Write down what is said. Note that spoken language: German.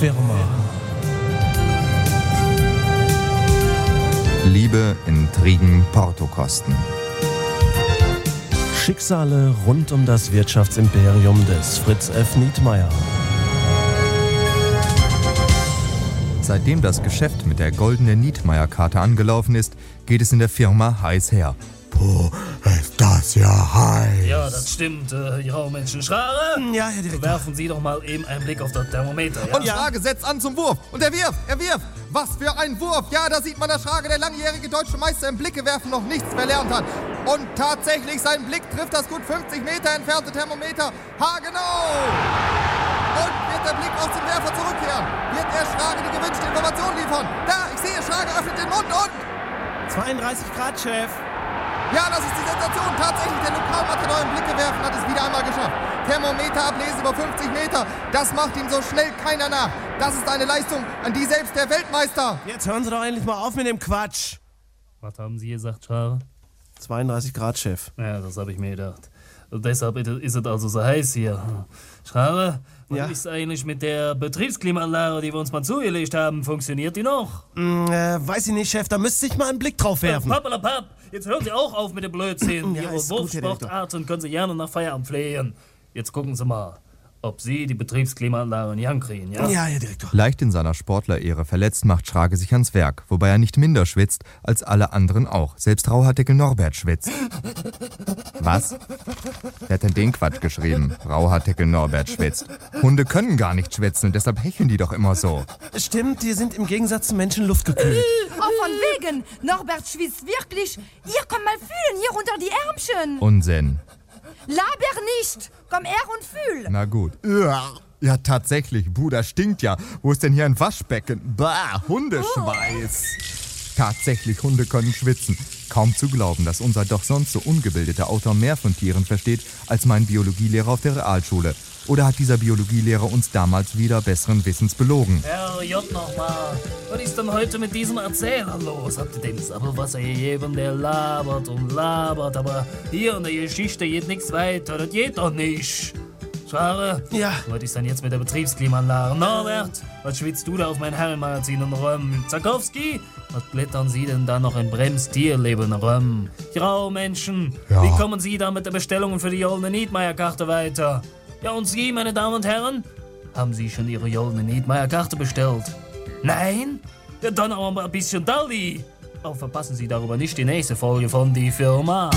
Firma. Liebe, Intrigen, Portokosten. Schicksale rund um das Wirtschaftsimperium des Fritz F. Nietmeyer. Seitdem das Geschäft mit der goldenen Nietmeyer-Karte angelaufen ist, geht es in der Firma heiß her. Puh, ist das ja heiß. Ja, das stimmt, ja, Menschen. Schrare! Ja, Herr Direktor. Werfen Sie doch mal eben einen Blick auf das Thermometer, ja? Und Schrage setzt an zum Wurf. Und er wirft. Was für ein Wurf. Ja, da sieht man, dass Schrage, der langjährige deutsche Meister im Blickewerfen, noch nichts verlernt hat. Und tatsächlich, sein Blick trifft das gut 50 Meter entfernte Thermometer. Haargenau! Und wird der Blick aus dem Werfer zurückkehren? Wird er Schrage die gewünschte Information liefern? Da, ich sehe, Schrage öffnet den Mund und... 32 Grad, Chef. Ja, das ist die Sensation. Tatsächlich, der Lokalmatador im Blickewerfen hat es wieder einmal geschafft. Thermometer ablesen über 50 Meter. Das macht ihm so schnell keiner nach. Das ist eine Leistung, an die selbst der Weltmeister... Jetzt hören Sie doch endlich mal auf mit dem Quatsch. Was haben Sie gesagt, Schrare? 32 Grad, Chef. Ja, das habe ich mir gedacht. Und deshalb ist es also so heiß hier. Schrare, was ist eigentlich mit der Betriebsklimaanlage, die wir uns mal zugelegt haben? Funktioniert die noch? Weiß ich nicht, Chef, da müsste ich mal einen Blick drauf werfen. Pappalapapp, jetzt hören Sie auch auf mit dem Blödsinn. Ja, Ihre ist gut, Herr Wurfsportarten können Sie gerne nach Feierabend pflegen. Jetzt gucken Sie mal, ob Sie die Betriebsklimaanlage in die Hand kriegen, ja? Ja, Herr Direktor. Leicht in seiner Sportlerehre verletzt, macht Schrage sich ans Werk, wobei er nicht minder schwitzt als alle anderen auch. Selbst Rauhaardeckel Norbert schwitzt. Was? Wer hat denn den Quatsch geschrieben? Rauhaardeckel Norbert schwitzt. Hunde können gar nicht schwitzen, deshalb hecheln die doch immer so. Stimmt, die sind im Gegensatz zu Menschen luftgekühlt. Oh, von wegen. Norbert schwitzt wirklich. Hier, komm mal fühlen, hier unter die Ärmchen. Unsinn. Laber nicht. Komm her und fühl. Na gut. Ja, tatsächlich. Bruder, stinkt ja. Wo ist denn hier ein Waschbecken? Bah, Hundeschweiß. Tatsächlich, Hunde können schwitzen. Kaum zu glauben, dass unser doch sonst so ungebildeter Autor mehr von Tieren versteht als mein Biologielehrer auf der Realschule. Oder hat dieser Biologielehrer uns damals wieder besseren Wissens belogen? Herr J. nochmal, was ist denn heute mit diesem Erzähler los? Habt ihr dem Sabbelwasser gegeben, der labert und labert, aber hier in der Geschichte geht nichts weiter, das geht doch nicht. Schrare? Ja. Was ist denn jetzt mit der Betriebsklimaanlage? Norbert, was schwitzt du da auf mein Herrenmagazin und Römm? Zakowski, was blättern Sie denn da noch in Brems Tierleben Römm? Grau Menschen, wie kommen Sie da mit der Bestellung für die goldene Nietmeyer-Karte weiter? Ja, und Sie, meine Damen und Herren? Haben Sie schon Ihre goldene Nietmeyer-Karte bestellt? Nein? Ja, dann aber ein bisschen Dalli. Oh, verpassen Sie darüber nicht die nächste Folge von Die Firma.